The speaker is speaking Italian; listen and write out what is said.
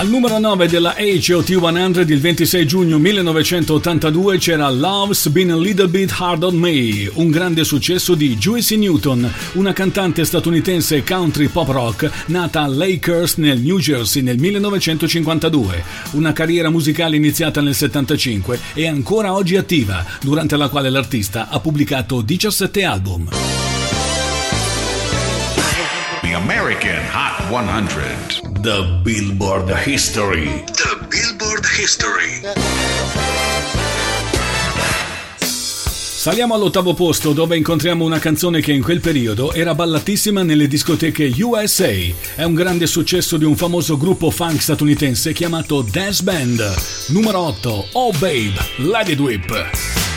Al numero 9 della HOT 100 il 26 giugno 1982 c'era Love's Been a Little Bit Hard on Me, un grande successo di Juicy Newton, una cantante statunitense country pop rock nata a Lakehurst nel New Jersey nel 1952. Una carriera musicale iniziata nel 75 e ancora oggi attiva, durante la quale l'artista ha pubblicato 17 album. The American Hot 100. The Billboard History. The Billboard History. Saliamo all'8° posto, dove incontriamo una canzone che in quel periodo era ballatissima nelle discoteche USA. È un grande successo di un famoso gruppo funk statunitense chiamato Dance Band. Numero 8, Oh Babe, Let It Whip.